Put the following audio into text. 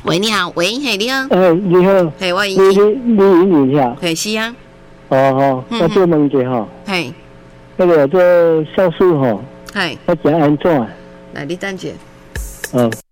喂，你好，喂，嘿，你好， 你好， 嘿，我你一下， 嘿，是啊， 我做问者吼， 嘿， 那个做酵素吼， 嘿， 我怎安怎？ 来，你等者，